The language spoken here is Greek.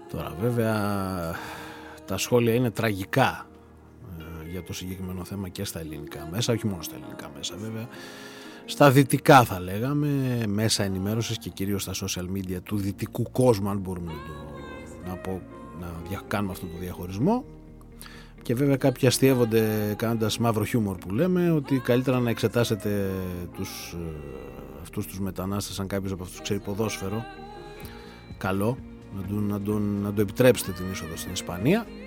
Τώρα βέβαια τα σχόλια είναι τραγικά για το συγκεκριμένο θέμα και στα ελληνικά μέσα, όχι μόνο στα ελληνικά μέσα βέβαια, στα δυτικά θα λέγαμε, μέσα ενημέρωσης και κυρίως στα social media του δυτικού κόσμου, αν μπορούμε να κάνουμε αυτό το διαχωρισμό. Και βέβαια κάποιοι αστιεύονται κάνοντας μαύρο χιούμορ που λέμε, ότι καλύτερα να εξετάσετε αυτούς τους μετανάστες, αν κάποιος από αυτούς ξέρει ποδόσφαιρο καλό, να του επιτρέψετε την είσοδο στην Ισπανία.